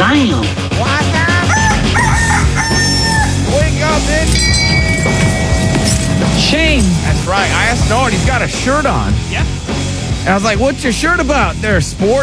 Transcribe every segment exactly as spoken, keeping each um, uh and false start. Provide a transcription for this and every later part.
Damn. Wake up, bitch. Shame. That's right. I asked Nord. He's got a shirt on. Yeah. And I was like, what's your shirt about there, sport?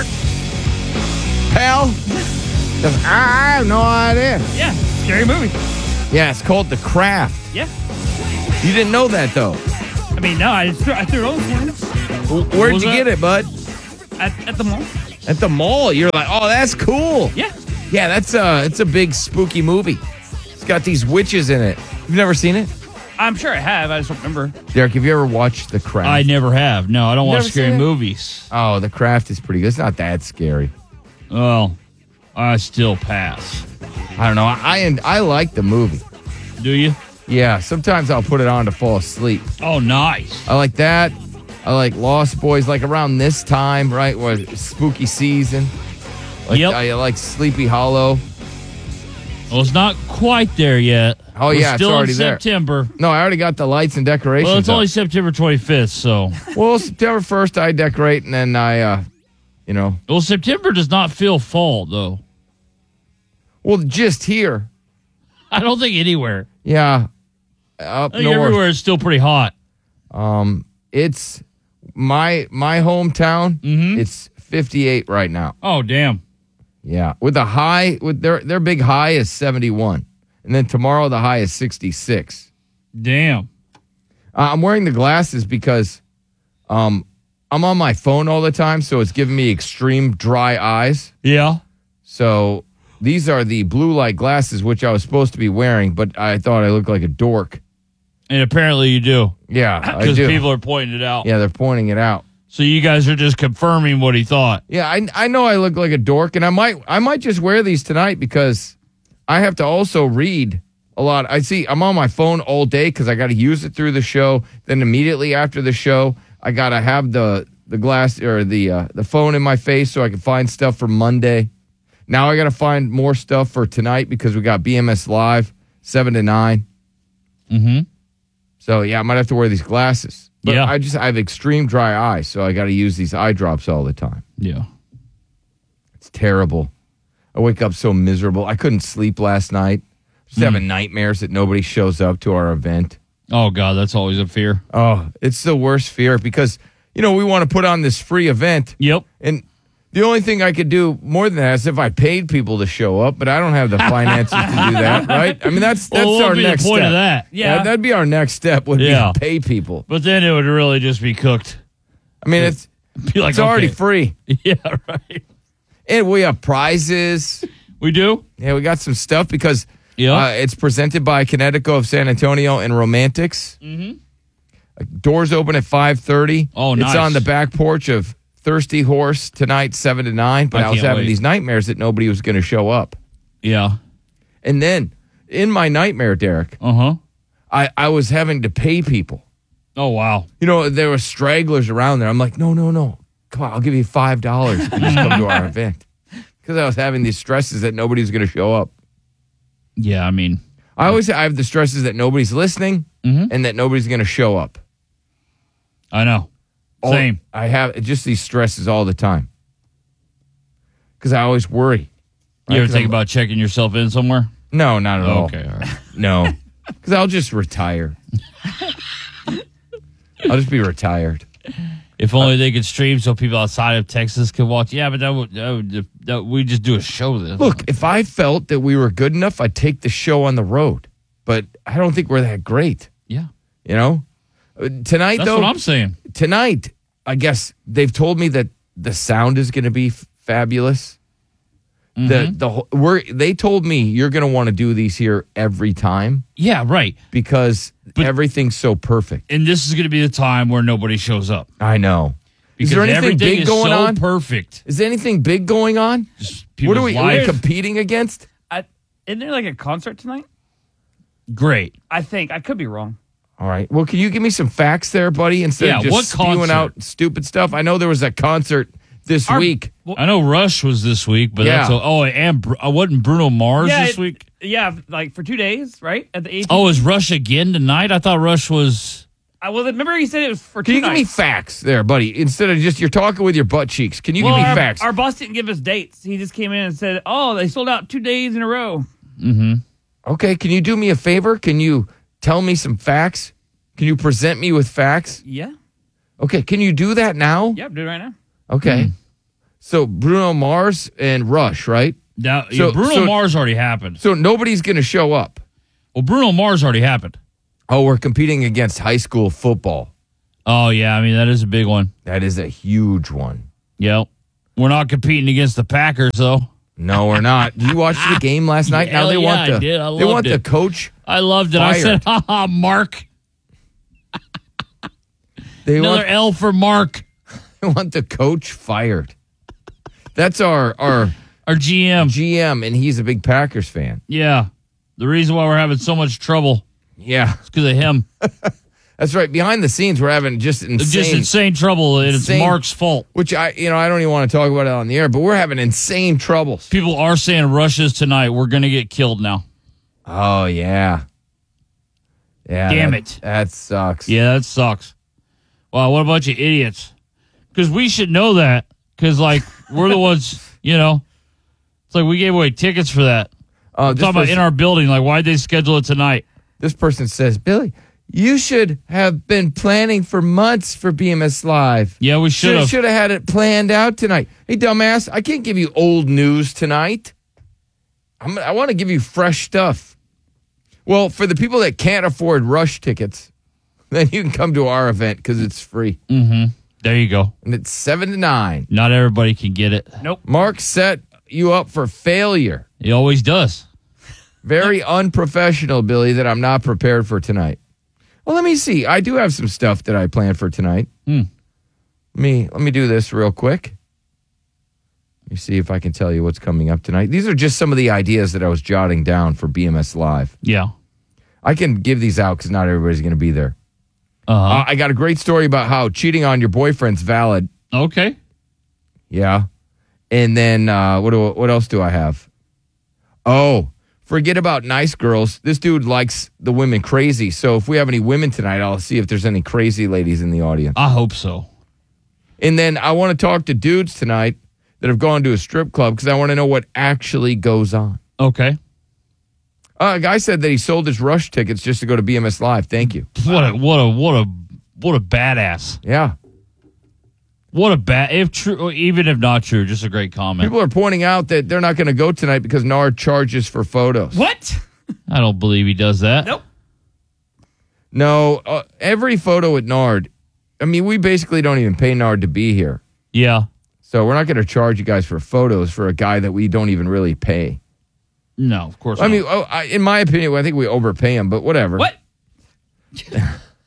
Pal? Because I have no idea. Yeah. Scary movie. Yeah, it's called The Craft. Yeah. You didn't know that, though. I mean, no, I, just threw, I threw it on this morning. W- Where'd was you that? get it, bud? At, at the mall. At the mall. You're like, oh, that's cool. Yeah. Yeah, that's uh, it's a big spooky movie. It's got these witches in it. You've never seen it? I'm sure I have. I just don't remember. Derek, have you ever watched The Craft? I never have. No, I don't watch Never scary seen it? movies. Oh, The Craft is pretty good. It's not that scary. Well, I still pass. I don't know. I I, I like the movie. Do you? Yeah, sometimes I'll put it on to fall asleep. Oh, nice. I like that. I like Lost Boys, like around this time, right? Where it's spooky season. Like, Yep. I like Sleepy Hollow. Well, it's not quite there yet. Oh, We're yeah, it's still already in there. September. No, I already got the lights and decorations. Well, it's up. only September twenty-fifth, so. Well, September first, I decorate, and then I, uh, you know. Well, September does not feel fall, though. Well, just here. I don't think anywhere. Yeah. Up I think north. everywhere it's still pretty hot. Um, it's my my hometown. Mhm. It's fifty-eight right now. Oh, damn. Yeah, with the high, with their their big high is seventy-one, and then tomorrow the high is sixty-six. Damn. Uh, I'm wearing the glasses because, um, I'm on my phone all the time, so it's giving me extreme dry eyes. Yeah. So these are the blue light glasses, which I was supposed to be wearing, but I thought I looked like a dork. And apparently you do. Yeah, I Because do. people are pointing it out. Yeah, they're pointing it out. So you guys are just confirming what he thought. Yeah, I I know I look like a dork, and I might I might just wear these tonight because I have to also read a lot. I see I'm on my phone all day because I got to use it through the show. Then immediately after the show, I got to have the the glass or the uh, the phone in my face so I can find stuff for Monday. Now I got to find more stuff for tonight because we got B M S Live seven to nine. Mm-hmm. So yeah, I might have to wear these glasses. But Yeah. I just I have extreme dry eyes, so I got to use these eye drops all the time. Yeah. It's terrible. I wake up so miserable. I couldn't sleep last night. Just having nightmares that nobody shows up to our event. Oh, God, that's always a fear. Oh, it's the worst fear because, you know, we want to put on this free event. Yep. And the only thing I could do more than that is if I paid people to show up, but I don't have the finances to do that, right? I mean, that's that's Well, what our would be the next point step. of that? Yeah. Uh, that'd be our next step would Yeah. be to pay people. But then it would really just be cooked. I mean, it's Be like, it's already okay. free. Yeah, right. And we have prizes. We do? Yeah, we got some stuff because Yeah. uh, it's presented by Connecticut of San Antonio and Romantics. Mm-hmm. Doors open at five thirty. Oh, It's nice. on the back porch of Thirsty Horse tonight, seven to nine. But I I, was can't having wait. these nightmares that nobody was going to show up. Yeah. And then in my nightmare, Derek, Uh-huh. I, I was having to pay people. Oh, wow. You know, there were stragglers around there. I'm like, no, no, no. Come on, I'll give you five dollars if you just come to our event. Because I was having these stresses that nobody's going to show up. Yeah, I mean, I always I have the stresses that nobody's listening Mhm. and that nobody's going to show up. I know. All- Same. I have just these stresses all the time. Because I always worry. You right? ever 'Cause think I'm- about checking yourself in somewhere? No, not at all. Okay, all right. No. Because I'll just retire. I'll just be retired. If only they could stream so people outside of Texas could watch. Yeah, but that would, that would that, we just do a show then. Look, if I felt that we were good enough, I'd take the show on the road. But I don't think we're that great. Yeah. You know? Uh, Tonight, That's though. what I'm saying. Tonight, I guess they've told me that the sound is going to be f- fabulous. Mm-hmm. The the whole- we're they told me you're going to want to do these here every time Yeah, right. because But- everything's so perfect. And this is going to be the time where nobody shows up. I know. Because Is there anything everything big is going so on? perfect. Is there anything big going on? Just What people's are we, are we lives. competing against? I, isn't there like a concert tonight? Great. I think. I could be wrong. All right. Well, can you give me some facts there, buddy, instead Yeah, of just what spewing concert? out stupid stuff? I know there was a concert this Our- week. Well, I know Rush was this week, but Yeah. that's a, oh, and Br- uh, wasn't Bruno Mars yeah, this it- week? Yeah, like for two days, right? At the A T. Oh, is Rush again tonight? I thought Rush was. I I well, remember he said it was for Can two you give me nights. facts there, buddy? Instead of just you're talking with your butt cheeks. Can you Well, give me our, facts? our boss didn't give us dates. He just came in and said, "Oh, they sold out two days in a row." Okay, can you do me a favor? Can you tell me some facts? Can you present me with facts? Yeah, Okay, can you do that now? yeah, I'm doing it right now. Okay. So Bruno Mars and Rush, right? Now, So- yeah, Bruno so- Mars already happened. So nobody's going to show up. Well, Bruno Mars already happened. Oh, we're competing against high school football. Oh, yeah. I mean, that is a big one. That is a huge one. Yep. We're not competing against the Packers, though. No, we're not. Did you watch the game last night? Hell now they yeah, want the I did. I they loved want the it. coach. I loved it. I said, Fired. ha ha, Mark. They Another want, L for Mark, they want the coach fired. That's our our our G M. G M, and he's a big Packers fan. Yeah. The reason why we're having so much trouble Yeah, is because of him. that's right. Behind the scenes, we're having just insane, Just insane trouble, and it's Insane. Mark's fault. which I you know I don't even want to talk about it on the air, but we're having insane troubles. People are saying rushes tonight. We're going to get killed now. Oh yeah, yeah. Damn that- it. that sucks. Yeah, that sucks. Wow, what a bunch of idiots. Because we should know that. Because, like, we're the ones, you know. It's like we gave away tickets for that. Uh, I'm this, talking about person, in our building. Like, why'd they schedule it tonight? this person says, Billy, you should have been planning for months for B M S Live. Yeah, we should have. Should have had it planned out tonight. Hey, dumbass, I can't give you old news tonight. I'm, I want to give you fresh stuff. Well, for the people that can't afford Rush tickets, then you can come to our event because it's free. Mm-hmm. There you go. And it's seven to nine. Not everybody can get it. Nope. Mark set you up for failure. He always does. Very unprofessional, Billy, that I'm not prepared for tonight. Well, let me see. I do have some stuff that I planned for tonight. Hmm. Let me let me do this real quick. Let me see if I can tell you what's coming up tonight. These are just some of the ideas that I was jotting down for B M S Live. Yeah. I can give these out because not everybody's going to be there. Uh-huh. Uh, I got a great story about how cheating on your boyfriend's valid. Okay. Yeah. And then uh, what do, what else do I have? Oh, forget about nice girls. This dude likes the women crazy. So if we have any women tonight, I'll see if there's any crazy ladies in the audience. I hope so. And then I want to talk to dudes tonight that have gone to a strip club because I want to know what actually goes on. Okay. Uh, a guy said that he sold his Rush tickets just to go to B M S Live. Thank you. What a what a what a what a badass. Yeah. What a bad if true even if not true, just a great comment. People are pointing out that they're not going to go tonight because Nard charges for photos. What? I don't believe he does that. Nope. No, uh, every photo at Nard, I mean, we basically don't even pay Nard to be here. Yeah. So we're not going to charge you guys for photos for a guy that we don't even really pay. No, of course I not. mean, oh, I, in my opinion, I think we overpay him, but whatever. What? You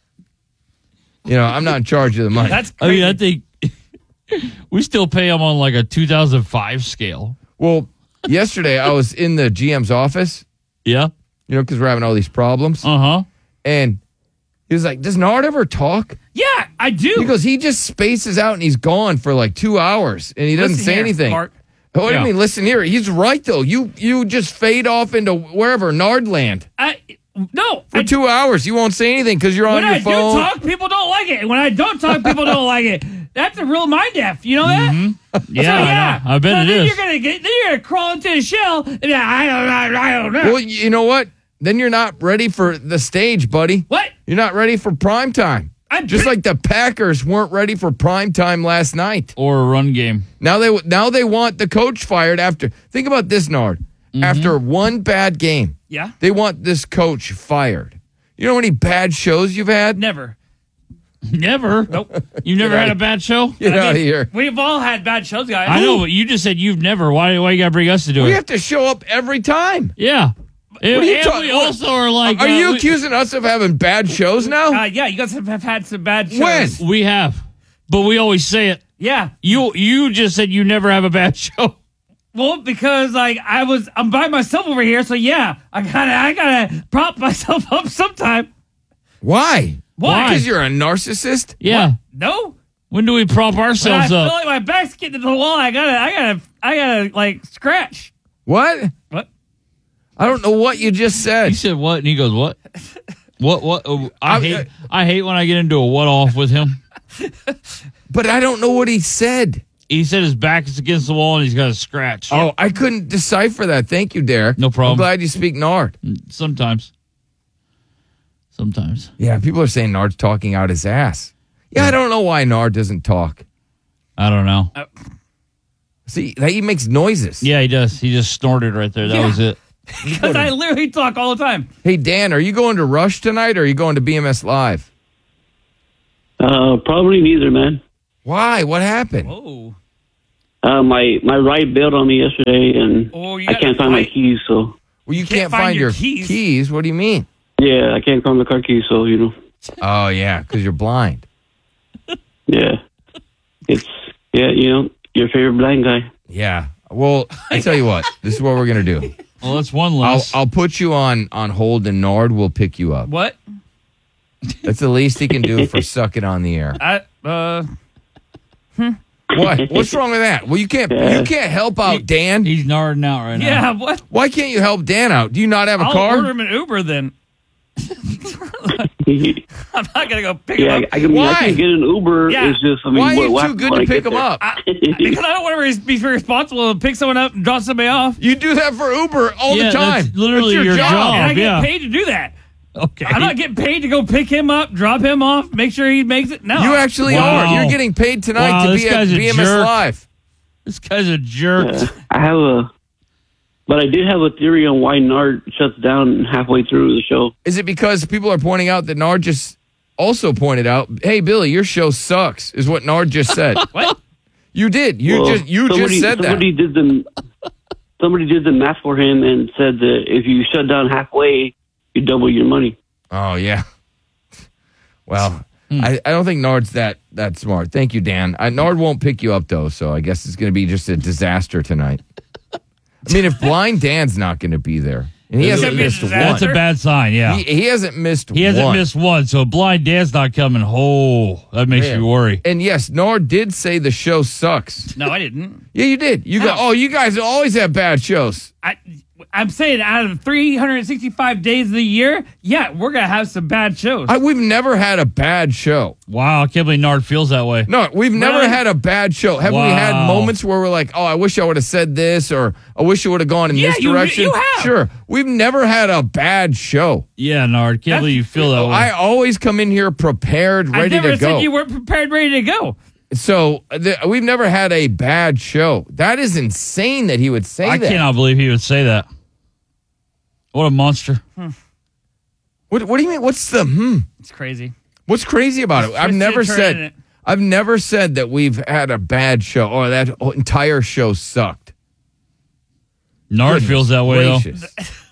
know, I'm not in charge of the money. That's I crazy. mean, I think we still pay him on like a two thousand five scale. Well, yesterday I was in the G M's office, Yeah. you know, because we're having all these problems. Uh huh. And he was like, does Nard ever talk? yeah, I do. He goes, he just spaces out and he's gone for like two hours and he doesn't Listen say here, anything. Mark. Oh, what do Yeah. you mean? Listen here. He's right, though. You you just fade off into wherever, Nardland. I no. For I, two hours, you won't say anything because you're on when your I phone. do talk, people don't like it. And when I don't talk, people don't like it. That's a real mind F. You know that? Mm-hmm. Yeah, So, I know. I bet so it then is. You're gonna get. Then you're gonna crawl into the shell. And be like, I don't know. I don't know. Well, you know what? Then you're not ready for the stage, buddy. What? You're not ready for prime time. I'm Just pre- like the Packers weren't ready for prime time last night. Or a run game. Now they now they want the coach fired after. Think about this, Nard. Mm-hmm. After one bad game, Yeah. they want this coach fired. You know how many bad shows you've had? Never. Never. Nope. You never Get had out- a bad show? Get I out of mean, here. We've all had bad shows, guys. I know, but you just said you've never. Why why you gotta bring us to do We it? have to show up every time. Yeah. And, are you and talking- we what- also are like Are uh, you we- accusing us of having bad shows now? Uh, yeah, you guys have, have had some bad shows. When? We have. But we always say it. Yeah. You you just said you never have a bad show. Well, because like I was, I'm by myself over here, so yeah, I gotta, I gotta prop myself up sometime. Why? Why? Because you're a narcissist? Yeah. No. When do we prop When I ourselves feel up? like my back's getting to the wall, I gotta, I gotta, I gotta like scratch. What? What? I don't know what you just He said. said what? And he goes, what? What? What? uh, I I- hate. I hate when I get into a what off with him. But I don't know what he said. He said his back is against the wall and he's got a scratch. Oh, I couldn't decipher that. Thank you, Derek. No problem. I'm glad you speak Nard. Sometimes. Sometimes. Yeah, people are saying Nard's talking out his ass. Yeah, I don't know why Nard doesn't talk. I don't know. See, he makes noises. Yeah, he does. He just snorted right there. That Yeah. was it. Because I literally talk all the time. Hey, Dan, are you going to Rush tonight or are you going to B M S Live? Uh, probably neither, man. Why? What happened? Oh. Uh, my my ride bailed on me yesterday, and Oh, you I gotta can't find my fight. keys. So Well, you can't, can't find find your your keys. keys. What do you mean? yeah, I can't find my car keys. So you know, Oh, yeah, because you're blind. yeah, it's yeah, you know, your favorite blind guy. Yeah. Well, I tell you what. This is what we're going to do. Well, that's one I'll, less. I'll put you on, on hold and Nard will pick you up. What? That's the least he can do for sucking on the air. I, uh, What? What's wrong with that? Well, you can't you can't help out Dan. He's narding out right now. yeah, what? Why can't you help Dan out? Do you not have a I'll car? order him an Uber then. yeah, I'm not going to go pick him I, up. I can Why? I can get an Uber. Yeah. It's just I mean, Why are what, you what too happens good when to I pick get him there? up? I, because I don't want to be responsible to pick someone up and drop somebody off. You do that for Uber all Yeah, the time. that's literally That's your job. And I get yeah. paid to do that. Okay. I'm not getting paid to go pick him up, drop him off, make sure he makes it. No. You actually Wow. are. You're getting paid tonight Wow, to this be at guy's a B M S jerk. Live. This guy's a jerk. Yeah, I have a, but I did have a theory on why Nard shuts down halfway through the show. Is it because people are pointing out that Nard just also pointed out, "Hey Billy, your show sucks," is what Nard just said. What? You did. You Well, just you somebody, just said somebody that. did the somebody did the math for him and said that if you shut down halfway, you double your money. Oh yeah. Well, Hmm. I, I don't think Nard's that that smart. Thank you, Dan. I, Nard won't pick you up though, so I guess it's going to be just a disaster tonight. I mean, if blind Dan's not going to be there, and he It's hasn't gonna be a missed one, That's a disaster. bad sign. Yeah. he, he hasn't missed He hasn't one. missed one, so blind Dan's not coming. Oh, that makes Man. me worry. And yes, Nard did say the show sucks. No, I didn't. Yeah, you did. You go. How? Oh, you guys always have bad shows. I, I'm saying out of three hundred sixty-five days of the year, yeah, we're going to have some bad shows. I, we've never had a bad show. Wow, I can't believe Nard feels that way. No, we've never Really? had a bad show. Have we had Wow. moments where we're like, oh, I wish I would have said this, or I wish it would have gone in Yeah, this you- direction? you have. Sure. We've never had a bad show. Yeah, Nard, can't believe you feel that way. I always come in here prepared, I ready never to said go. you weren't prepared, ready to go. So th- we've never had a bad show. That is insane that he would say I that. cannot believe he would say that. What a monster. What, what do you mean? What's the hmm? It's crazy. What's crazy about it? I've Twisted never turn said. in it. I've never said that we've had a bad show or that entire show sucked. Nard Goodness feels that way, gracious.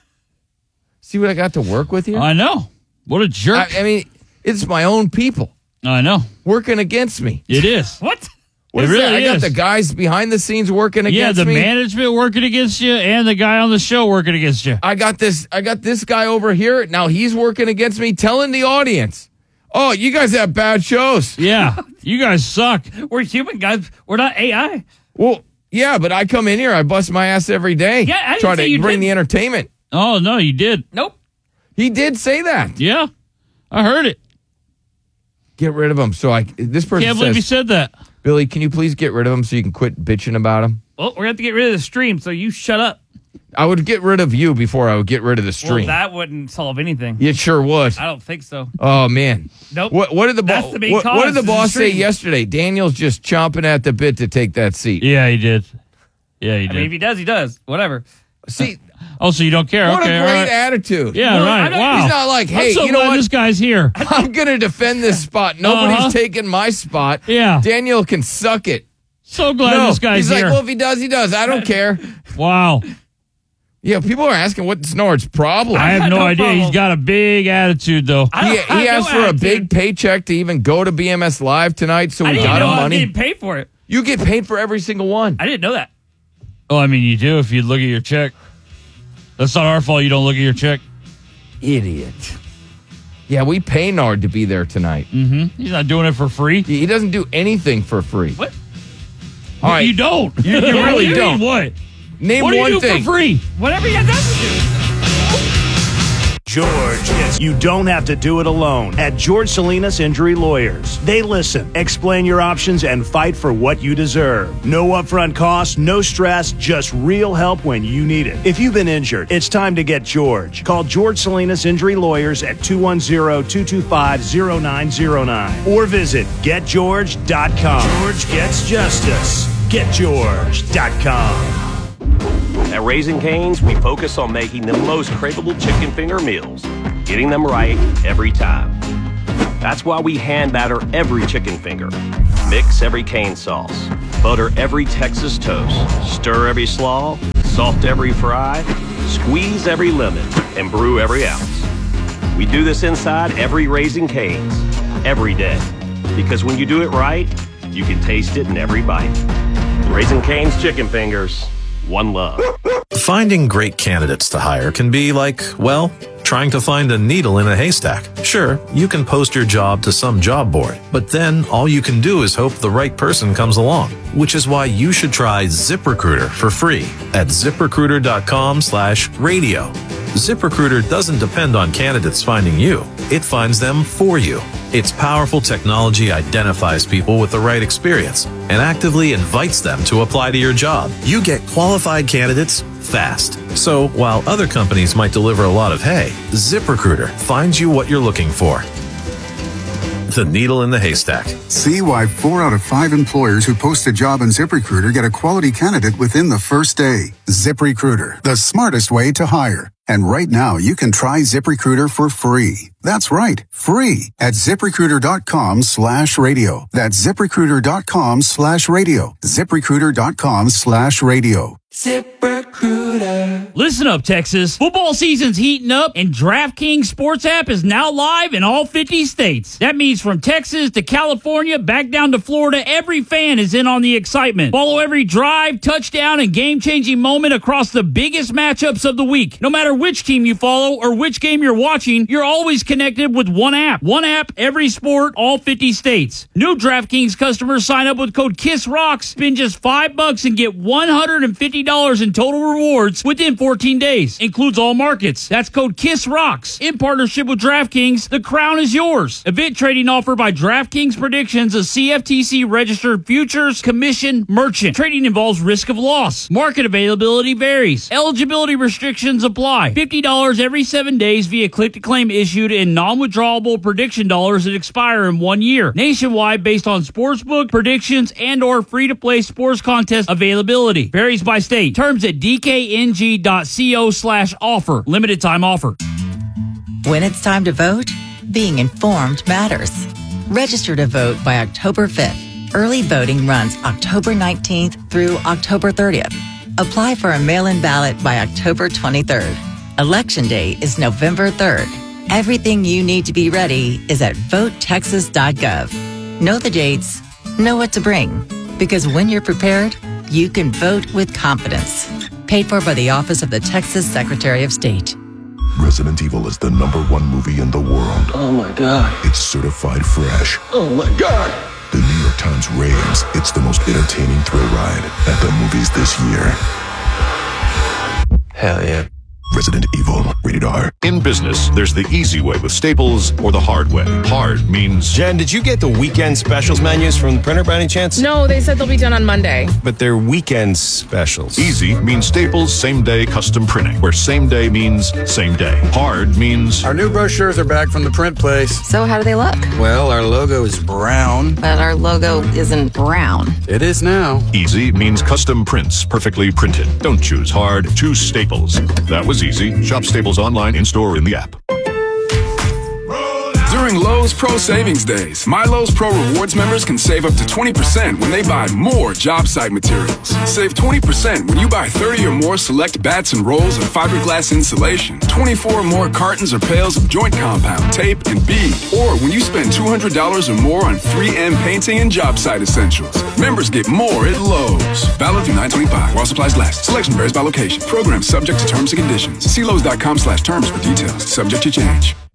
See what I got to work with though. here? I know. What a jerk. I, I mean, it's my own people I know. working against me. It is. What? What It is that? really I got is. the guys behind the scenes working Yeah, against the me. management working against you and the guy on the show working against you. I got this. I got this guy over here. Now he's working against me, telling the audience, "Oh, you guys have bad shows." Yeah, you guys suck. We're human guys. We're not A I. Well, yeah, but I come in here, I bust my ass every day. Yeah, I didn't try say to you bring didn't. the entertainment. Oh, no, you did. Nope. He did say that. Yeah, I heard it. Get rid of him. So I. This person Can't believe you says, said that. "Billy, can you please get rid of him so you can quit bitching about him?" Well, we're going to have to get rid of the stream, so you shut up. I would get rid of you before I would get rid of the Well, stream. that wouldn't solve anything. it sure would. I don't think so. Oh man. Nope. What, what did the That's boss? the main What, what did cause, the is the boss say stream. yesterday? Daniel's just chomping at the bit to take that seat. Yeah, he did. Yeah, he I did. mean, if he does, he does. Whatever. See, oh, so you don't care? what okay, a all great right. attitude. Yeah, Well, right. I'm not- wow. He's not like, hey, I'm so you know glad what? this guy's here. I'm gonna defend this spot. Nobody's Uh-huh. taking my spot. Yeah. Daniel can suck it. So glad no, this guy's he's like, here. well, if he does, he does. I don't care. Wow. Yeah, people are asking what's Nord's problem. I have got no, no idea. problem. He's got a big attitude, though. I he don't- I he have asked no for a attitude. big paycheck to even go to B M S Live tonight, so I we didn't got even know him I was money. getting paid for it. You get paid for every single one. I didn't know that. Oh, I mean, you do if you look at your check. That's not our fault you don't look at your check. Idiot. Yeah, we pay Nard to be there tonight. Mm-hmm. He's not doing it for free. He he doesn't do anything for free. What? All right, You don't. You- you What do really mean, don't. What? name What do one you do thing. for free? Whatever he has to do. George, yes, you don't have to do it alone at George Salinas Injury Lawyers. They listen, explain your options, and fight for what you deserve. No upfront costs, no stress, just real help when you need it. If you've been injured, it's time to get George. Call George Salinas Injury Lawyers at two one zero, two two five, zero nine zero nine or visit get george dot com. George gets justice. get george dot com. At Raising Cane's, we focus on making the most craveable chicken finger meals, getting them right every time. That's why we hand batter every chicken finger, mix every cane sauce, butter every Texas toast, stir every slaw, salt every fry, squeeze every lemon, and brew every ounce. We do this inside every Raising Cane's, every day. Because when you do it right, you can taste it in every bite. Raising Cane's chicken fingers. One love. Finding great candidates to hire can be like, well, trying to find a needle in a haystack. Sure, you can post your job to some job board, but then all you can do is hope the right person comes along, which is why you should try ZipRecruiter for free at ZipRecruiter.com slash radio. ZipRecruiter doesn't depend on candidates finding you. It finds them for you. Its powerful technology identifies people with the right experience and actively invites them to apply to your job. You get qualified candidates fast. So while other companies might deliver a lot of hay, ZipRecruiter finds you what you're looking for. The needle in the haystack. See why four out of five employers who post a job on ZipRecruiter get a quality candidate within the first day. ZipRecruiter, the smartest way to hire. And right now, you can try ZipRecruiter for free. That's right, free at ZipRecruiter.com slash radio. That's ZipRecruiter.com slash radio. ZipRecruiter.com slash radio. ZipRecruiter. Listen up, Texas. Football season's heating up, and DraftKings Sports app is now live in all fifty states. That means from Texas to California, back down to Florida, every fan is in on the excitement. Follow every drive, touchdown, and game-changing moment across the biggest matchups of the week. No matter which team you follow or which game you're watching, you're always connected with one app. One app, every sport, all fifty states. New DraftKings customers sign up with code KISSROCKS, spend just five bucks and get one hundred fifty dollars in total rewards within fourteen days. Includes all markets. That's code KISSROCKS. In partnership with DraftKings, the crown is yours. Event trading offer by DraftKings Predictions, a C F T C registered futures commission merchant. Trading involves risk of loss. Market availability varies. Eligibility restrictions apply. fifty dollars every seven days via click-to-claim issued in non-withdrawable prediction dollars that expire in one year. Nationwide based on sportsbook, predictions, and or free-to-play sports contest availability. Varies by state. Terms at dkng.co slash offer. Limited time offer. When it's time to vote, being informed matters. Register to vote by October fifth. Early voting runs October nineteenth through October thirtieth. Apply for a mail-in ballot by October twenty-third. Election day is November third. Everything you need to be ready is at vote texas dot gov. Know the dates, know what to bring, because when you're prepared, you can vote with confidence. Paid for by the Office of the Texas Secretary of State. Resident Evil is the number one movie in the world. Oh my God. It's certified fresh. Oh my God. The New York Times raves it's the most entertaining thrill ride at the movies this year. Hell yeah. Resident Evil, rated R. In business, there's the easy way with Staples or the hard way. Hard means... Jen, did you get the weekend specials menus from the printer by any chance? No, they said they'll be done on Monday. But they're weekend specials. Easy means Staples same-day custom printing, where same day means same day. Hard means... Our new brochures are back from the print place. So how do they look? Well, our logo is brown. But our logo isn't brown. It is now. Easy means custom prints, perfectly printed. Don't choose hard, choose Staples. That was easy. Shop Staples online, in-store, or in the app. During Lowe's Pro Savings Days, My Lowe's Pro Rewards members can save up to twenty percent when they buy more job site materials. Save twenty percent when you buy thirty or more select bats and rolls of fiberglass insulation, twenty-four or more cartons or pails of joint compound, tape, and bead, or when you spend two hundred dollars or more on three M painting and job site essentials. Members get more at Lowe's. Valid through nine twenty-five while supplies last. Selection varies by location. Program subject to terms and conditions. See Lowe's.com slash terms for details. Subject to change.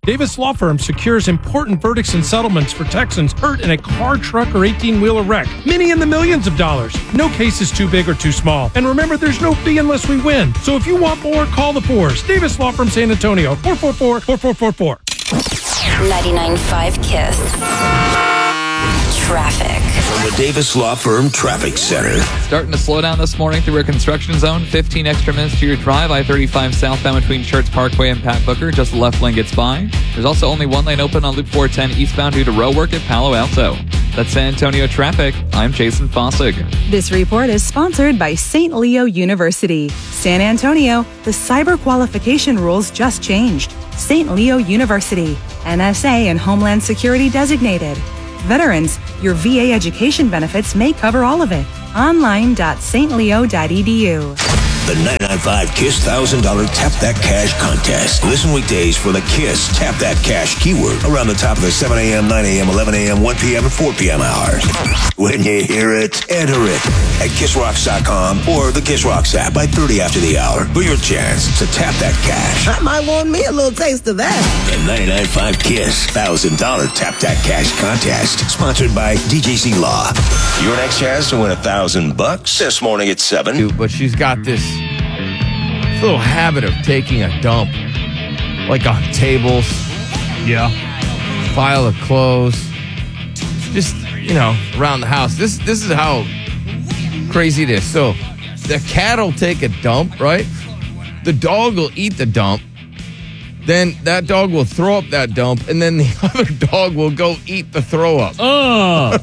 Davis Law Firm secures important verdicts and settlements for Texans hurt in a car, truck, or eighteen-wheeler wreck. Many in the millions of dollars. No case is too big or too small. And remember, there's no fee unless we win. So if you want more, call the Fours. Davis Law Firm San Antonio, four four four, four four four four. ninety-nine point five Kiss. Traffic. From the Davis Law Firm Traffic Center. Starting to slow down this morning through a construction zone. fifteen extra minutes to your drive. I thirty-five southbound between Church Parkway and Pat Booker. Just the left lane gets by. There's also only one lane open on Loop four ten eastbound due to road work at Palo Alto. That's San Antonio traffic. I'm Jason Fossig. This report is sponsored by Saint Leo University. San Antonio, the cyber qualification rules just changed. Saint Leo University, N S A and Homeland Security designated. Veterans, your V A education benefits may cover all of it. online dot s t leo dot e d u. The ninety-nine point five KISS one thousand dollars Tap That Cash contest. Listen weekdays for the KISS Tap That Cash keyword around the top of the seven a.m., nine a.m., eleven a.m., one p.m., and four p.m. hours. When you hear it, enter it at kiss rocks dot com or the Kiss Rocks app by thirty after the hour for your chance to tap that cash. I might want me a little taste of that. The ninety-nine point five KISS one thousand dollars Tap That Cash contest, sponsored by D J C Law. Your next chance to win a thousand bucks this morning at seven. Dude, but she's got this little habit of taking a dump, like on tables. Yeah. Pile of clothes. Just, you know, around the house. This this is how crazy it is. So the cat will take a dump, right? The dog will eat the dump. Then that dog will throw up that dump, and then the other dog will go eat the throw up. Ugh.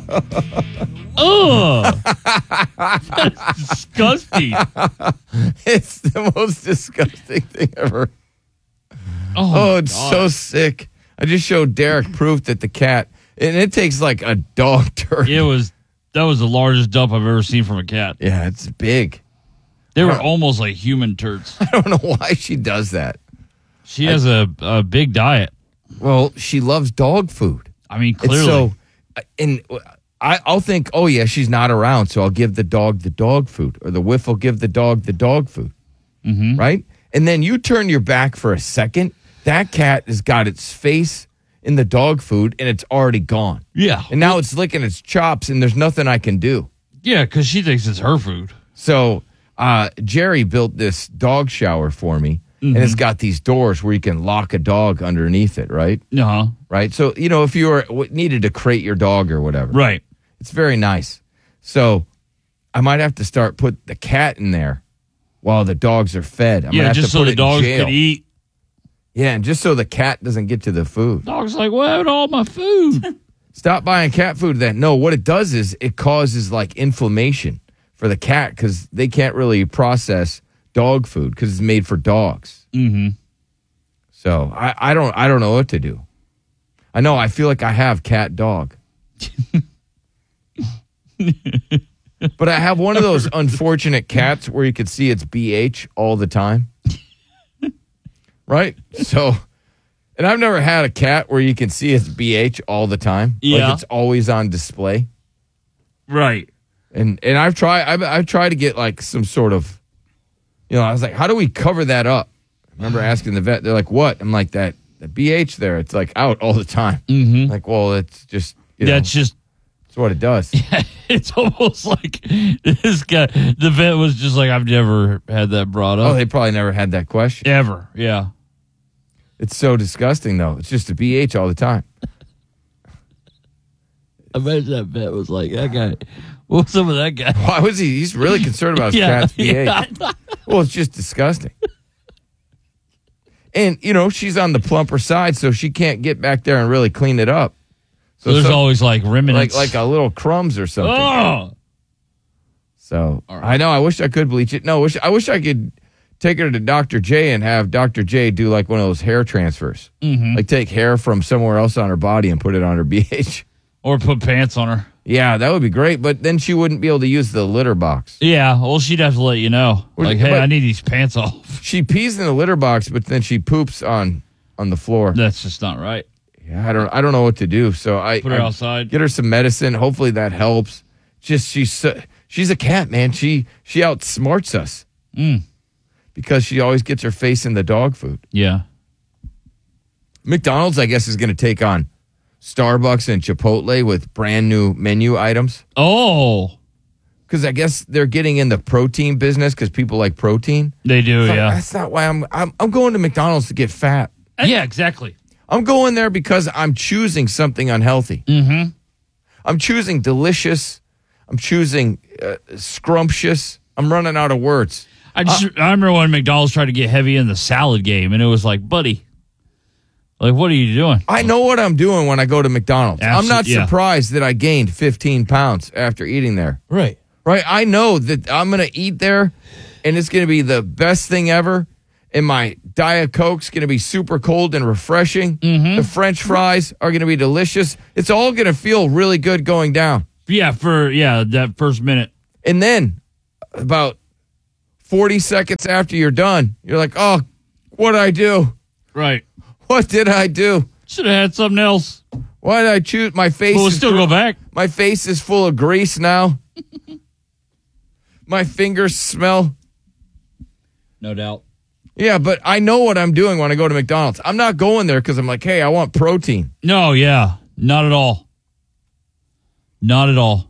Ugh. That's disgusting. It's the most disgusting thing ever. Oh, oh it's God. so sick. I just showed Derek proof that the cat, and it takes like a dog turd. It was, that was the largest dump I've ever seen from a cat. Yeah, it's big. They were almost like human turds. I don't know why she does that. She has I, a, a big diet. Well, she loves dog food. I mean, clearly. It's so, and I, I'll think, oh, yeah, she's not around, so I'll give the dog the dog food, or the whiff will give the dog the dog food, mm-hmm. right? And then you turn your back for a second, that cat has got its face in the dog food, and it's already gone. Yeah. And now it's licking its chops, and there's nothing I can do. Yeah, because she thinks it's her food. So uh, Jerry built this dog shower for me, mm-hmm. and it's got these doors where you can lock a dog underneath it, right? Uh-huh. Right? So, you know, if you were needed to crate your dog or whatever. Right. It's very nice. So I might have to start put the cat in there while the dogs are fed. I'm yeah, gonna have just to so put the it dogs in jail. can eat. Yeah, and just so the cat doesn't get to the food. Dog's like, what happened to all my food? Stop buying cat food then. No, what it does is it causes like inflammation for the cat because they can't really process dog food because it's made for dogs. Mm-hmm. So I, I don't I don't know what to do. I know I feel like I have cat dog. But I have one of those unfortunate cats where you could see its B H all the time. Right? So, and I've never had a cat where you can see its B H all the time. Yeah. Like it's always on display. Right. And and I've tried I've, I've tried to get like some sort of, you know, I was like, how do we cover that up? I remember asking the vet, they're like, what? I'm like, that, that B H there, it's like out all the time. Mm-hmm. Like, well, it's just, you That's know, just. That's what it does. Yeah, it's almost like this guy, the vet was just like, I've never had that brought up. Oh, they probably never had that question. Ever, yeah. It's so disgusting, though. It's just a B H all the time. I bet that vet was like, that guy, what was up with that guy? Why was he? He's really concerned about his yeah, cat's B H. Yeah. Well, it's just disgusting. And, you know, she's on the plumper side, so she can't get back there and really clean it up. So, so there's some, always like remnants. Like, like a little crumbs or something. Oh! So right. I know. I wish I could bleach it. No, wish I wish I could take her to Doctor J and have Doctor J do like one of those hair transfers. Mm-hmm. Like take hair from somewhere else on her body and put it on her B H. Or put pants on her. Yeah, that would be great. But then she wouldn't be able to use the litter box. Yeah, well, she'd have to let you know. Like, hey, I need these pants off. She pees in the litter box, but then she poops on on the floor. That's just not right. Yeah, I don't I don't know what to do. So I put her I outside. Get her some medicine. Hopefully that helps. Just she's so, she's a cat, man. She she outsmarts us. Mm. Because she always gets her face in the dog food. Yeah. McDonald's, I guess, is going to take on Starbucks and Chipotle with brand new menu items. Oh. Because I guess they're getting in the protein business because people like protein. They do, So yeah. That's not why I'm, I'm I'm going to McDonald's to get fat. Yeah, exactly. I'm going there because I'm choosing something unhealthy. Mm-hmm. I'm choosing delicious. I'm choosing uh, scrumptious. I'm running out of words. I just I remember when McDonald's tried to get heavy in the salad game, and it was like, buddy, like, what are you doing? I know what I'm doing when I go to McDonald's. Absolute- I'm not yeah. surprised that I gained fifteen pounds after eating there. Right. Right. I know that I'm going to eat there, and it's going to be the best thing ever. And my Diet Coke's going to be super cold and refreshing. Mm-hmm. The French fries are going to be delicious. It's all going to feel really good going down. Yeah, for yeah that first minute. And then about forty seconds after you're done, you're like, oh, what did I do? Right. What did I do? Should have had something else. Why did I choose? My face We'll is still go back. My face is full of grease now. My fingers smell. No doubt. Yeah, but I know what I'm doing when I go to McDonald's. I'm not going there because I'm like, hey, I want protein. No, yeah. Not at all. Not at all.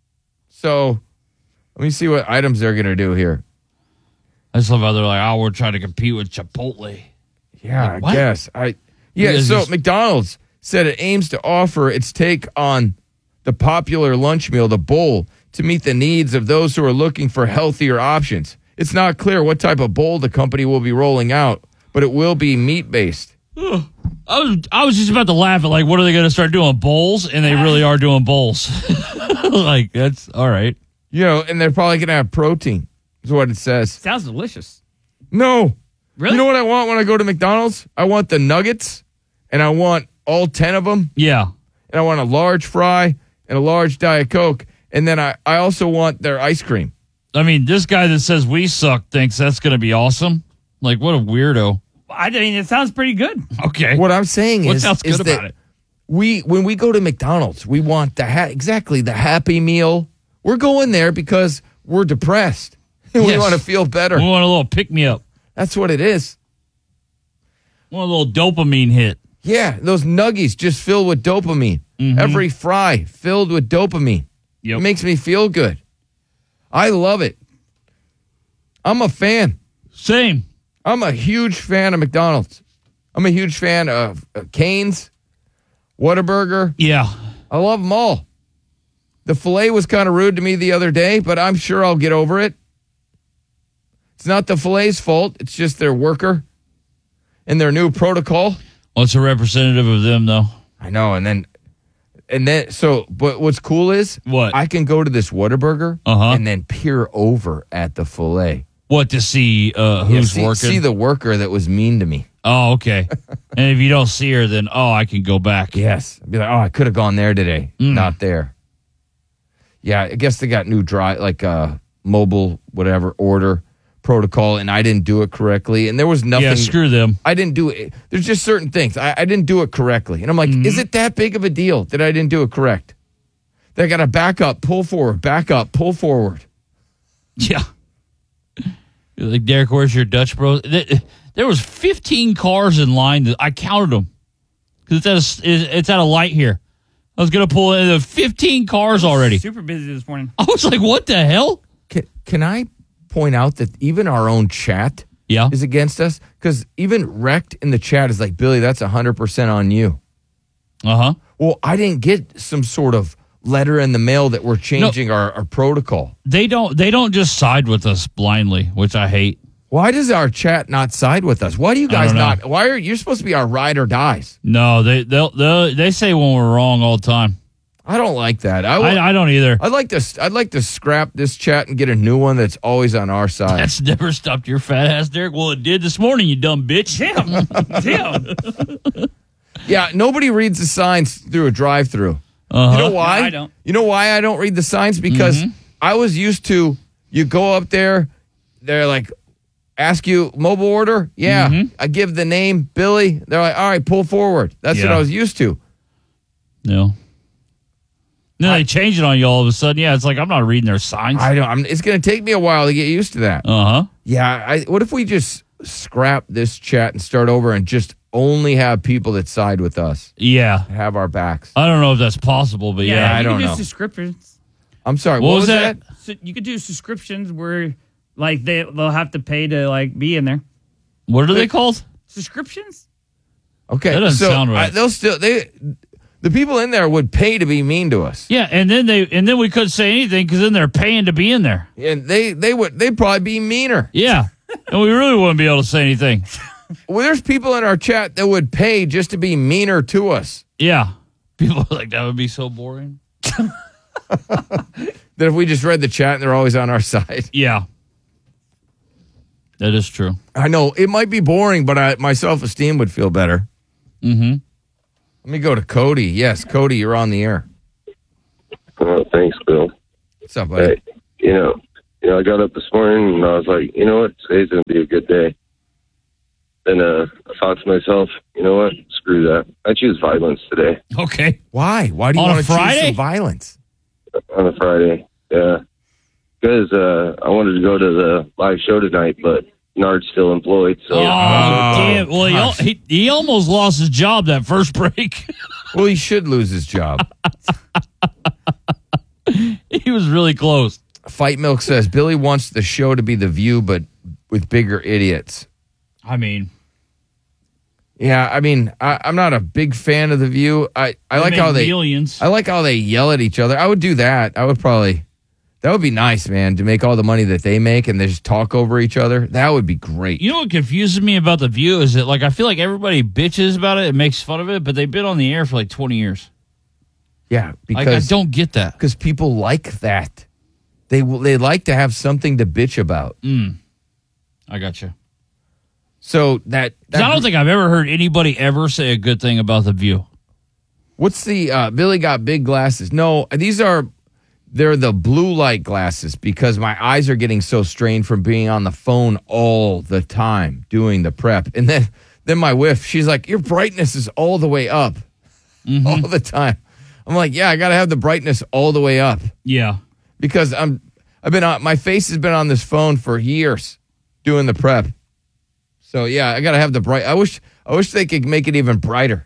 So let me see what items they're going to do here. I just love how they're like, oh, we're trying to compete with Chipotle. Yeah, Like, what? I guess. I Yeah, Because so it's- McDonald's said it aims to offer its take on the popular lunch meal, the bowl, to meet the needs of those who are looking for healthier options. It's not clear what type of bowl the company will be rolling out, but it will be meat-based. I was I was just about to laugh at, like, what are they going to start doing? Bowls? And they really are doing bowls. Like, that's all right. You know, and they're probably going to have protein, is what it says. Sounds delicious. No. Really? You know what I want when I go to McDonald's? I want the nuggets, and I want all ten of them. Yeah. And I want a large fry and a large Diet Coke. And then I, I also want their ice cream. I mean, this guy that says we suck thinks that's going to be awesome. Like, what a weirdo. I mean, it sounds pretty good. Okay. What I'm saying What is, sounds is good that about it? we when we go to McDonald's, we want the ha- exactly the Happy Meal. We're going there because we're depressed. we Yes. want to feel better. We want a little pick-me-up. That's what it is. We want a little dopamine hit. Yeah, those nuggies just filled with dopamine. Mhm. Every fry filled with dopamine. Yep. It makes me feel good. I love it. I'm a fan. Same. I'm a huge fan of McDonald's. I'm a huge fan of uh, Cane's, Whataburger. Yeah. I love them all. The filet was kind of rude to me the other day, but I'm sure I'll get over it. It's not the filet's fault. It's just their worker and their new protocol. Well, it's a representative of them, though. I know. And then, and then, so, but what's cool is What? I can go to this Whataburger Uh-huh. and then peer over at the filet. What, to see uh, Yeah, who's see, working? see the worker that was mean to me. Oh, okay. And if you don't see her, then, oh, I can go back. Yes. I'd be like, oh, I could have gone there today. Mm. Not there. Yeah, I guess they got new dry, like uh, mobile, whatever, order protocol, and I didn't do it correctly. And there was nothing. Yeah, screw them. I didn't do it. There's just certain things. I, I didn't do it correctly. And I'm like, Mm-hmm. is it that big of a deal that I didn't do it correct? That I got to back up, pull forward, back up, pull forward. Yeah. You're like, Derek, where's your Dutch Bros? Th- There was fifteen cars in line. That I counted them because it's at a it's- it's at a light here. I was gonna pull in the fifteen cars already. Super busy this morning. I was like, what the hell? Can, can I point out that even our own chat Yeah. is against us? Because even Wrecked in the chat is like, Billy, that's one hundred percent on you. Uh huh. Well, I didn't get some sort of letter in the mail that we're changing our, our protocol. They don't they don't just side with us blindly, which I hate. Why does our chat not side with us? Why do you I guys don't know. not? Why are you supposed to be our ride or dies? No, they they they they say when we're wrong all the time. I don't like that. I, I, I don't either. I'd like to. I'd like to scrap this chat and get a new one that's always on our side. That's never stopped your fat ass, Derek. Well, it did this morning, you dumb bitch. Damn. Damn. Yeah, nobody reads the signs through a drive-through. Uh-huh. You know why? No, I don't. You know why I don't read the signs? Because Mm-hmm. I was used to. You go up there, they're like, ask you mobile order. Yeah, Mhm. I give the name Billy. They're like, all right, pull forward. That's what Yeah. I was used to. No. Then they change it on you all of a sudden. Yeah, it's like I'm not reading their signs. I don't. I'm, it's going to take me a while to get used to that. Uh huh. Yeah. I, what if we just scrap this chat and start over and just only have people that side with us. Yeah. Have our backs. I don't know if that's possible, but yeah. yeah I you don't can do know. subscriptions. I'm sorry. What What, was was that? that? So you could do subscriptions where, like, they they'll have to pay to like be in there. What are they called? Subscriptions. Okay, That doesn't so sound right. I, they'll still they the people in there would pay to be mean to us. Yeah, and then they and then we couldn't say anything because then they're paying to be in there. And they they would they'd probably be meaner. Yeah, and we really wouldn't be able to say anything. Well, there's people in our chat that would pay just to be meaner to us. Yeah, people are like, that would be so boring. That if we just read the chat, they're always on our side. Yeah, that is true. I know it might be boring, but I, my self esteem would feel better. Mm-hmm. Let me go to Cody. Yes, Cody, you're on the air. Oh, thanks, Bill. What's up, buddy? Hey, you know, you know, I got up this morning and I was like, you know what, today's gonna be a good day. Then uh, I thought to myself, you know what, screw that. I choose violence today Okay. Why? Why do you On a want to choose Friday? some violence? on a Friday. Yeah, because uh, I wanted to go to the live show tonight, but Nard's still employed. So Oh, damn. Well, he, al- he, he almost lost his job that first break. Well, he should lose his job. He was really close. Fight Milk says Billy wants the show to be The View, but with bigger idiots. I mean, Yeah, I mean, I, I'm not a big fan of The View. I, I They like make how they millions. I like how they yell at each other. I would do that. I would probably. That would be nice, man, to make all the money that they make and they just talk over each other. That would be great. you know what confuses me about The View is that, like, I feel like everybody bitches about it and makes fun of it, but they've been on the air for like twenty years. Yeah, because Like, I don't get that. because people like that. They they like to have something to bitch about. Mm. I got you. So that, 'Cause that I don't think I've ever heard anybody ever say a good thing about The View. What's the uh, Billy got big glasses? No, these are they're the blue light glasses because my eyes are getting so strained from being on the phone all the time doing the prep. And then then my wife, she's like, "Your brightness is all the way up Mm-hmm. all the time." I'm like, "Yeah, I got to have the brightness all the way up Yeah. because I'm I've been on my face has been on this phone for years doing the prep." So yeah, I got to have the bright. I wish I wish they could make it even brighter.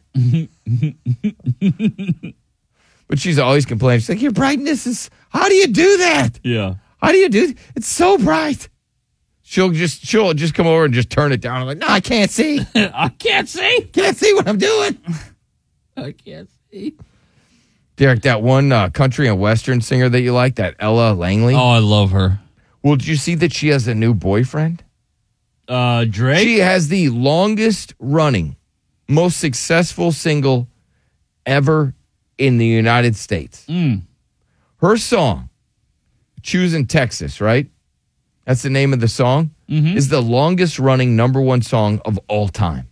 But she's always complaining. She's like, "Your brightness is. How do you do that? Yeah. How do you do? It's so bright." She'll just she'll just come over and just turn it down. I'm like, "No, I can't see. I can't see. Can't see what I'm doing." I can't see. Derek, that one uh, country and western singer that you like, that Ella Langley. Oh, I love her. Well, did you see that she has a new boyfriend? Uh, Drake? She has the longest running, most successful single ever in the United States. Mm. Her song, Choosing Texas, right? That's the name of the song, Mhm. is the longest running number one song of all time.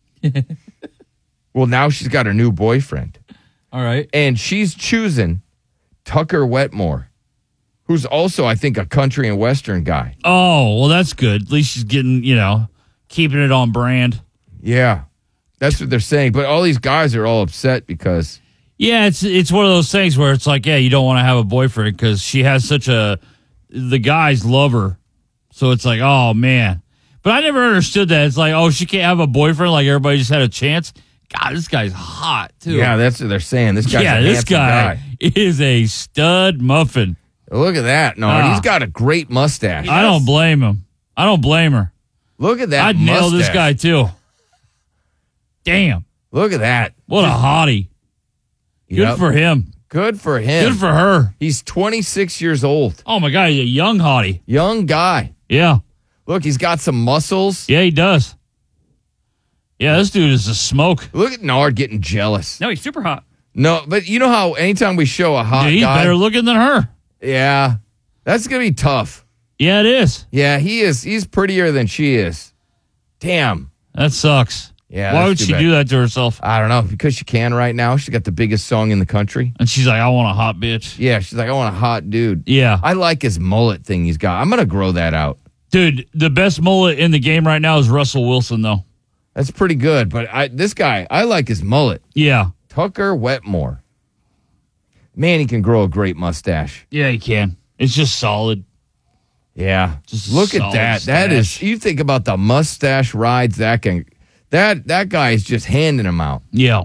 Well, now she's got her new boyfriend. All right. And she's choosing Tucker Wetmore, who's also, I think, a country and western guy. Oh, well, that's good. At least she's getting, you know, keeping it on brand. Yeah, that's what they're saying. But all these guys are all upset because... Yeah, it's it's one of those things where it's like, yeah, you don't want to have a boyfriend because she has such a... The guys love her. So it's like, oh, man. But I never understood that. It's like, oh, she can't have a boyfriend like everybody just had a chance. God, this guy's hot, too. Yeah, that's what they're saying. This guy's yeah, a this handsome guy, guy. is a stud muffin. Look at that. No, Ah. he's got a great mustache. I don't blame him. I don't blame her. Look at that I'd nail this mustache. guy, too. Damn. Look at that. What a hottie. Good Yep. for him. Good for him. Good for her. He's twenty-six years old. Oh, my God, he's a young hottie. Young guy. Yeah. Look, he's got some muscles. Yeah, he does. Yeah, this dude is a smoke. Look at Nard getting jealous. No, he's super hot. No, but you know how anytime we show a hot Dude, he's guy... better looking than her. Yeah. That's going to be tough. Yeah, it is. Yeah, he is. He's prettier than she is. Damn. That sucks. Yeah. Why that's would too she bad. do that to herself? I don't know. Because she can right now. She's got the biggest song in the country. And she's like, I want a hot bitch. Yeah, she's like, I want a hot dude. Yeah. I like his mullet thing he's got. I'm going to grow that out. Dude, the best mullet in the game right now is Russell Wilson, though. That's pretty good. But I, this guy, I like his mullet. Yeah. Tucker Wetmore. Man, he can grow a great mustache. Yeah, he can. It's just solid. Yeah. Just Look at solid that. That is, stash. you think about the mustache rides that can, That that guy is just handing them out. Yeah.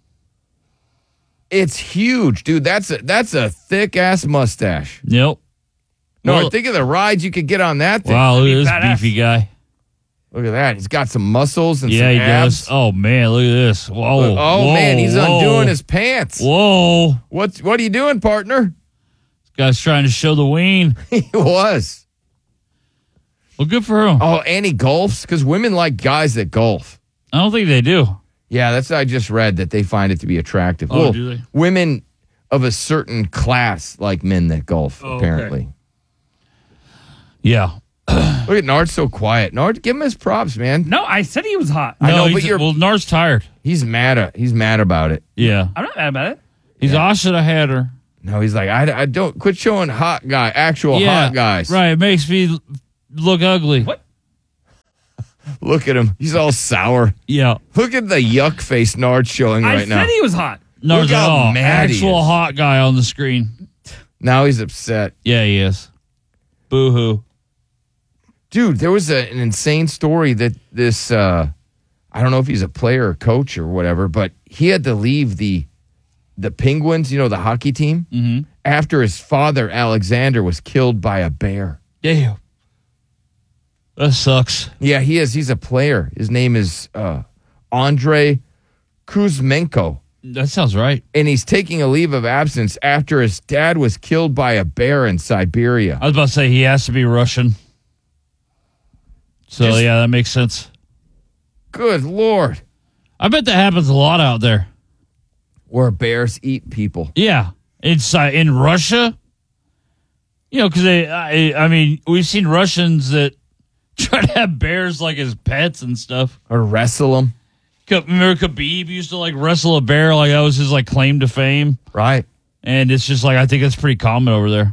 It's huge, dude. That's a that's a thick ass mustache. Yep. No, Well- think of the rides you could get on that thing. Wow, look at this badass. beefy guy. Look at that. He's got some muscles and Yeah, some he abs. does. Oh man, look at this. Whoa. Look- oh whoa, man, he's whoa. undoing his pants. Whoa. What what are you doing, partner? This guy's trying to show the ween. He was. Well, good for him. Oh, and he golfs because women like guys that golf. I don't think they do. Yeah, that's I just read that they find it to be attractive. Oh, Well, do they? women of a certain class like men that golf. Oh, okay. Apparently. Yeah. Look at Nard so quiet. Nard, give him his props, man. No, I said he was hot. I No, know, he's- but you're well, Nard's tired. he's mad at he's mad about it. Yeah. I'm not mad about it. He's I should have had her. No, he's like, I, I don't quit showing hot guy, actual yeah. hot guys. Right. It makes me l- look ugly. What? Look at him. He's all sour. Yeah. Look at the yuck face Nard's showing I right said now. he was hot. Nard's Look like, how oh, mad he actual is. hot guy on the screen. Now he's upset. Yeah, he is. Boo hoo. Dude, there was a, an insane story that this, uh, I don't know if he's a player or coach or whatever, but he had to leave the the Penguins, you know, the hockey team, Mm-hmm. after his father, Alexander, was killed by a bear. Damn. That sucks. Yeah, he is. He's a player. His name is uh, Andrei Kuzmenko. That sounds right. And he's taking a leave of absence after his dad was killed by a bear in Siberia. I was about to say he has to be Russian. So, Just- yeah, that makes sense. Good Lord. I bet that happens a lot out there. Where bears eat people. Yeah. Inside in Russia. You know, because they, I, I mean, we've seen Russians that try to have bears like as pets and stuff. Or wrestle them. Remember Khabib used to like wrestle a bear, like that was his like claim to fame. Right. And it's just like, I think that's pretty common over there.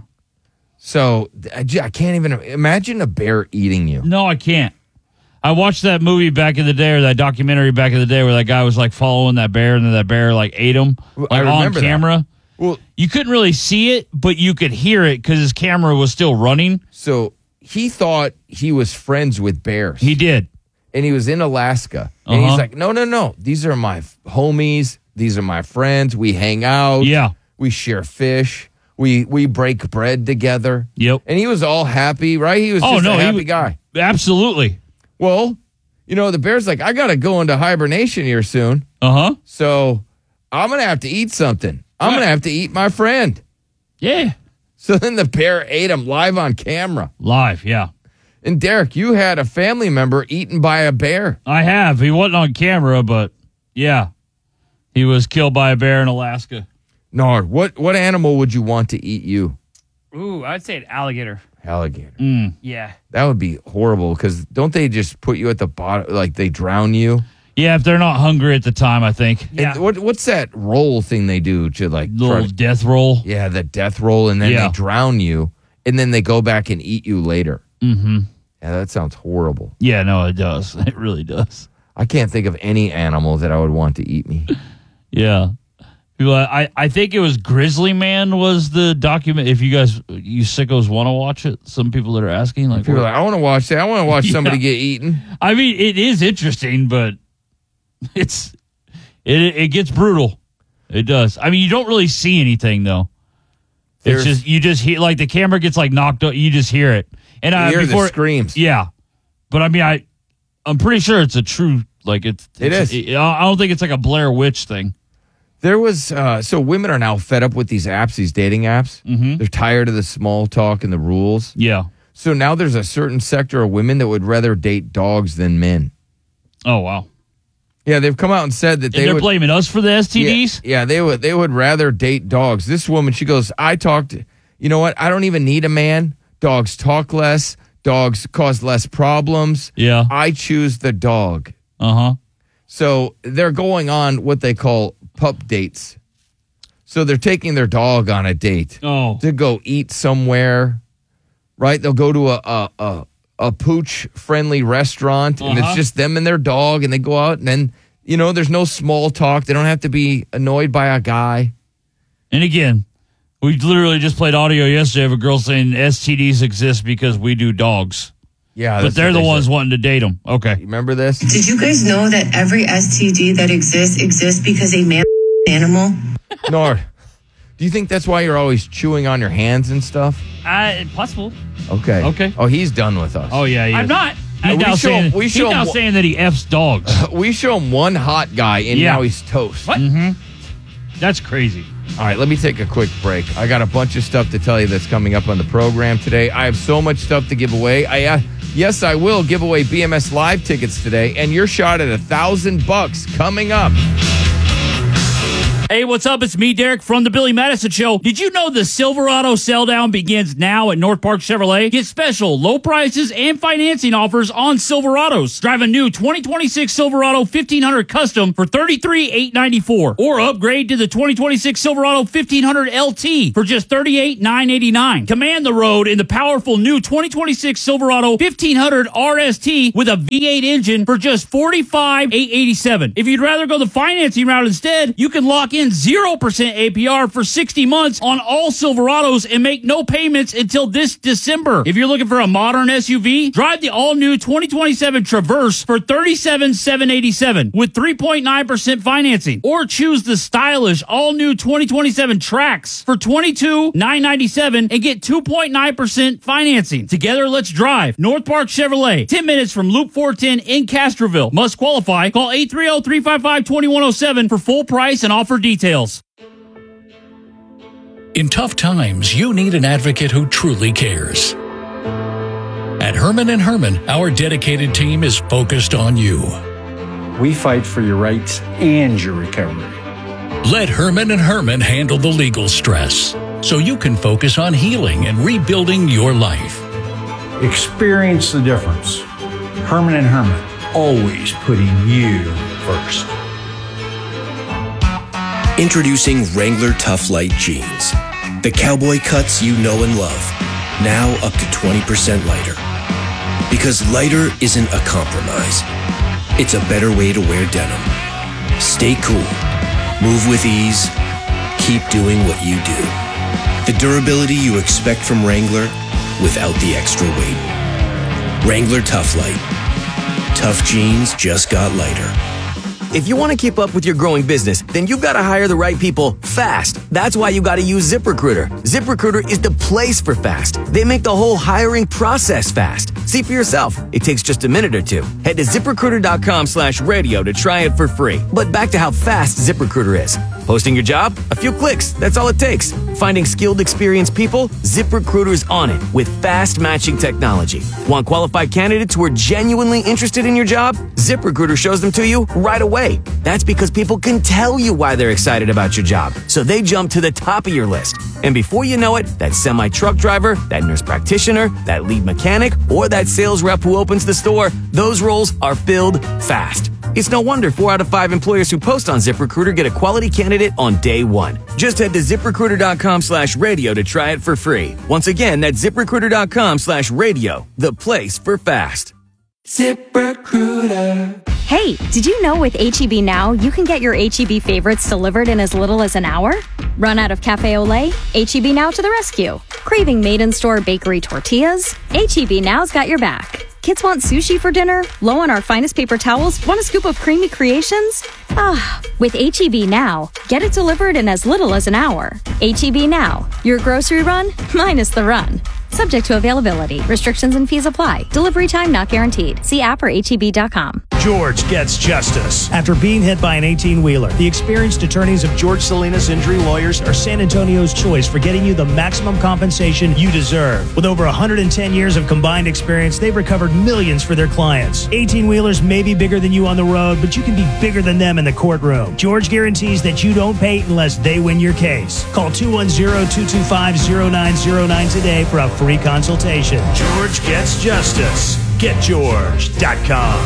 So I j- I can't even imagine a bear eating you. No, I can't. I watched that movie back in the day, or that documentary back in the day, where that guy was like following that bear, and then that bear like ate him, Well, like I on remember that. camera. Well, You couldn't really see it, but you could hear it because his camera was still running. so he thought he was friends with bears. He did. And he was in Alaska. And Uh-huh. he's like, no, no, no. These are my f- homies. These are my friends. We hang out. Yeah. We share fish. We we break bread together. Yep. And he was all happy, right? He was Oh, just no, a he happy was- guy. Absolutely. Well, you know, the bear's like, I got to go into hibernation here soon. Uh huh. So I'm going to have to eat something. I'm Right. going to have to eat my friend. Yeah. So then the bear ate him live on camera. Live. Yeah. And Derek, you had a family member eaten by a bear. I have. He wasn't on camera, but yeah, he was killed by a bear in Alaska. Nard, what, what animal would you want to eat you? Ooh, I'd say an alligator. Alligator. Mm. Yeah. That would be horrible because don't they just put you at the bottom, like they drown you? Yeah, if they're not hungry at the time, I think. Yeah. And what what's that roll thing they do to like Little try to- death roll. yeah, the death roll, and then Yeah. they drown you, and then they go back and eat you later. Mm-hmm. Yeah, that sounds horrible. Yeah, no, it does. It really does. I can't think of any animal that I would want to eat me. Yeah. People, I, I think it was Grizzly Man was the document. If you guys, you sickos want to watch it, some people that are asking, like, People are like, I want to watch that. I want to watch Yeah. somebody get eaten. I mean, it is interesting, but it's it it gets brutal. It does. I mean, you don't really see anything though. There's- It's just you just hear like the camera gets like knocked out. You just hear it, and I You hear the before screams. Yeah, but I mean, I I'm pretty sure it's a true like it's It it's- is. It, I don't think it's like a Blair Witch thing. There was uh, so women are now fed up with these apps, these dating apps. Mm-hmm. They're tired of the small talk and the rules. Yeah. So now there's a certain sector of women that would rather date dogs than men. Oh wow. Yeah, they've come out and said that And they they're would blaming us for the S T Ds. Yeah, yeah, they would they would rather date dogs. This woman, she goes, I talked, you know what? I don't even need a man. Dogs talk less. Dogs cause less problems. Yeah. I choose the dog. Uh huh. So they're going on what they call pup dates. So they're taking their dog on a date Oh. to go eat somewhere, right? They'll go to a a a, a pooch friendly restaurant, and Uh-huh. it's just them and their dog, and they go out, and then you know there's no small talk. They don't have to be annoyed by a guy. And again, we literally just played audio yesterday of a girl saying S T Ds exist because we do dogs. Yeah, but that's they're what the they ones said. wanting to date them. Okay. Remember this? Did you guys know that every S T D that exists exists because a man animal? Nor, do you think that's why you're always chewing on your hands and stuff? Uh, possible. Okay. Okay. Oh, he's done with us. Oh, yeah, he I'm is. not. He's we now, show saying, him- we he's show now him- saying that he F's dogs. We show him one hot guy, and Yeah. now he's toast. What? Mm-hmm. That's crazy. All right, let me take a quick break. I got a bunch of stuff to tell you that's coming up on the program today. I have so much stuff to give away. I uh, yes, I will give away B M S Live tickets today, and your shot at a thousand bucks coming up. Hey, what's up? It's me, Derek, from the Billy Madison Show. Did you know the Silverado sell down begins now at North Park Chevrolet? Get special low prices and financing offers on Silverados. Drive a new twenty twenty-six Silverado fifteen hundred Custom for thirty-three thousand eight hundred ninety-four dollars, or upgrade to the twenty twenty-six Silverado fifteen hundred L T for just thirty-eight thousand nine hundred eighty-nine dollars. Command the road in the powerful new twenty twenty-six Silverado fifteen hundred R S T with a V eight engine for just forty-five thousand eight hundred eighty-seven dollars. If you'd rather go the financing route instead, you can lock in zero percent A P R for sixty months on all Silverados and make no payments until this December. If you're looking for a modern S U V, drive the all-new twenty twenty-seven Traverse for thirty-seven thousand seven hundred eighty-seven dollars with three point nine percent financing. Or choose the stylish all-new twenty twenty-seven Trax for twenty-two thousand nine hundred ninety-seven dollars and get two point nine percent financing. Together, let's drive. North Park Chevrolet, ten minutes from Loop four ten in Castroville. Must qualify. Call eight three zero, three five five, two one zero seven for full price and offer details. In tough times, you need an advocate who truly cares. At Herman and Herman, our dedicated team is focused on you. We fight for your rights and your recovery. Let Herman and Herman handle the legal stress so you can focus on healing and rebuilding your life. Experience the difference. Herman and Herman, always putting you first. Introducing Wrangler Tough Light Jeans. The cowboy cuts you know and love. Now up to twenty percent lighter. Because lighter isn't a compromise. It's a better way to wear denim. Stay cool. Move with ease. Keep doing what you do. The durability you expect from Wrangler without the extra weight. Wrangler Tough Light. Tough jeans just got lighter. If you want to keep up with your growing business, then you've got to hire the right people fast. That's why you got to use ZipRecruiter. ZipRecruiter is the place for fast. They make the whole hiring process fast. See for yourself. It takes just a minute or two. Head to ZipRecruiter.com slash radio to try it for free. But back to how fast ZipRecruiter is. Posting your job? A few clicks. That's all it takes. Finding skilled, experienced people? ZipRecruiter's on it with fast matching technology. Want qualified candidates who are genuinely interested in your job? ZipRecruiter shows them to you right away. That's because people can tell you why they're excited about your job, so they jump to the top of your list. And before you know it, that semi-truck driver, that nurse practitioner, that lead mechanic, or that sales rep who opens the store, those roles are filled fast. It's no wonder four out of five employers who post on ZipRecruiter get a quality candidate on day one. Just head to ZipRecruiter.com slash radio to try it for free. Once again, that's ZipRecruiter.com slash radio, the place for fast. ZipRecruiter. Hey, did you know with H E B Now, you can get your H E B favorites delivered in as little as an hour? Run out of Cafe Olay? H E B Now to the rescue. Craving made-in-store bakery tortillas? H E B Now's got your back. Kids want sushi for dinner? Low on our finest paper towels? Want a scoop of creamy creations? Ah, with H E B Now, get it delivered in as little as an hour. H E B Now, your grocery run minus the run. Subject to availability. Restrictions and fees apply. Delivery time not guaranteed. See app or H E B dot com. George gets justice. After being hit by an eighteen-wheeler, the experienced attorneys of George Salinas Injury Lawyers are San Antonio's choice for getting you the maximum compensation you deserve. With over one hundred ten years of combined experience, they've recovered millions for their clients. eighteen-wheelers may be bigger than you on the road, but you can be bigger than them in the courtroom. George guarantees that you don't pay unless they win your case. Call two one zero, two two five, zero nine zero nine today for a free consultation. George gets justice. Get George dot com.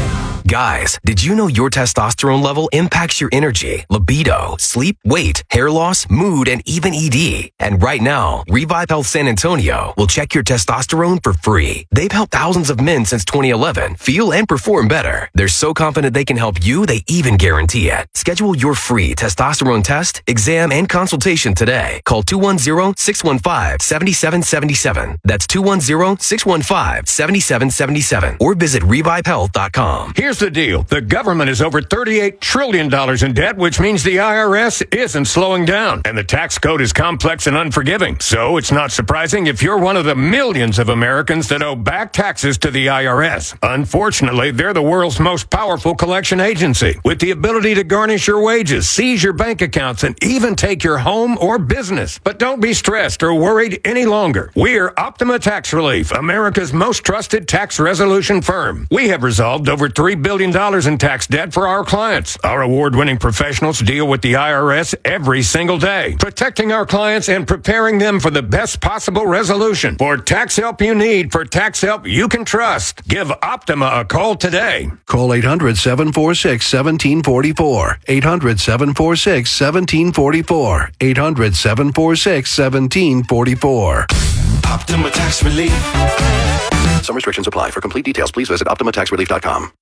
Guys, did you know your testosterone level impacts your energy, libido, sleep, weight, hair loss, mood, and even E D? And right now, Revive Health San Antonio will check your testosterone for free. They've helped thousands of men since twenty eleven feel and perform better. They're so confident they can help you, they even guarantee it. Schedule your free testosterone test, exam, and consultation today. Call two one zero, six one five, seven seven seven seven. That's two one zero, six one five, seven seven seven seven. Or visit revive health dot com. Here's the deal. The government is over thirty-eight trillion dollars in debt, which means the I R S isn't slowing down. And the tax code is complex and unforgiving. So it's not surprising if you're one of the millions of Americans that owe back taxes to the I R S. Unfortunately, they're the world's most powerful collection agency, with the ability to garnish your wages, seize your bank accounts, and even take your home or business. But don't be stressed or worried any longer. We're Optima Tax Relief, America's most trusted tax resolution firm. We have resolved over three billion dollars in tax debt for our clients. Our award-winning professionals deal with the I R S every single day, protecting our clients and preparing them for the best possible resolution. For tax help you need, for tax help you can trust, give Optima a call today. Call eight hundred, seven four six, one seven four four. eight hundred, seven four six, one seven four four. eight hundred, seven four six, one seven four four. Optima Tax Relief. Some restrictions apply. For complete details, please visit optima tax relief dot com.